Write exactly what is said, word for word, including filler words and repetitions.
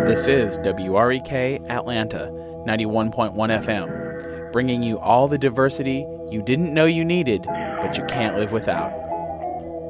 This is W R E K Atlanta, ninety-one point one F M, bringing you all the diversity you didn't know you needed, but you can't live without.